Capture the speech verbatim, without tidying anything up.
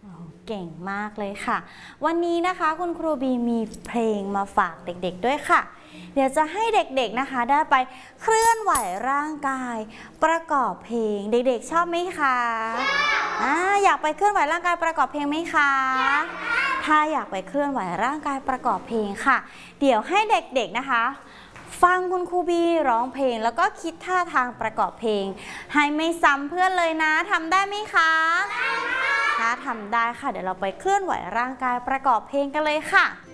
เก่งมากเลยค่ะวันนี้นะคะคุณครูบีมีเพลงมาฝากเด็กๆด้วยค่ะเดี๋ยวจะให้เด็กๆนะคะได้ไปเคลื่อนไหวร่างกายประกอบเพลงเด็กๆชอบไหมคะอ่าอยากไปเคลื่อนไหวร่างกายประกอบเพลงไหมคะถ้าอยากไปเคลื่อนไหวร่างกายประกอบเพลงค่ะเดี๋ยวให้เด็กๆนะคะฟังคุณครูบีร้องเพลงแล้วก็คิดท่าทางประกอบเพลงให้ไม่ซ้ำเพื่อนเลยนะทำได้ไหมคะถ้าทำได้ค่ะเดี๋ยวเราไปเคลื่อนไหวร่างกายประกอบเพลงกันเลยค่ะ